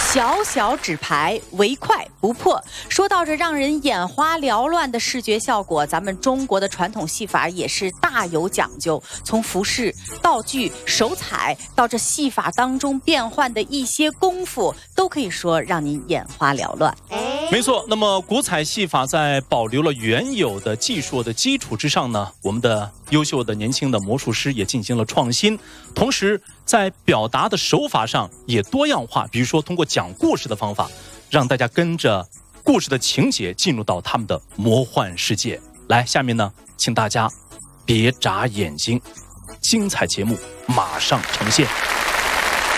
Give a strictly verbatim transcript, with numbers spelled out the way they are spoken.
小小纸牌，唯快不破。说到这让人眼花缭乱的视觉效果，咱们中国的传统戏法也是大有讲究。从服饰、道具、手彩，到这戏法当中变换的一些功夫，都可以说让您眼花缭乱。 没错，那么古彩戏法在保留了原有的技术的基础之上呢，我们的优秀的年轻的魔术师也进行了创新，同时在表达的手法上也多样化，比如说通过讲故事的方法，让大家跟着故事的情节进入到他们的魔幻世界。来，下面呢，请大家别眨眼睛，精彩节目马上呈现。